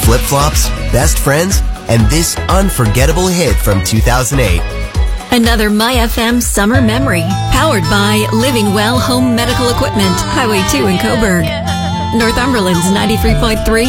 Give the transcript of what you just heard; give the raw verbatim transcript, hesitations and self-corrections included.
flip-flops, best friends, and this unforgettable hit from two thousand eight. Another My F M summer memory, powered by Living Well Home Medical Equipment, Highway two in Coburg. Northumberland's ninety-three point three